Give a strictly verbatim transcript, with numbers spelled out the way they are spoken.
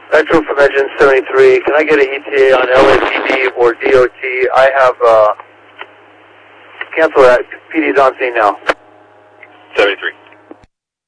Metro from engine seventy-three. Can I get an E T A on L A P D or D O T? I have, uh, cancel that. P D's on scene now. seventy-three.